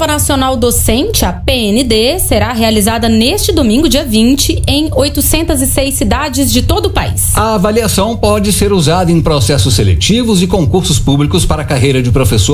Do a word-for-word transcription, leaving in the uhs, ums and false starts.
Prova Nacional Docente, a P N D, será realizada neste domingo, dia vinte, em oitocentas e seis cidades de todo o país. A avaliação pode ser usada em processos seletivos e concursos públicos para a carreira de professor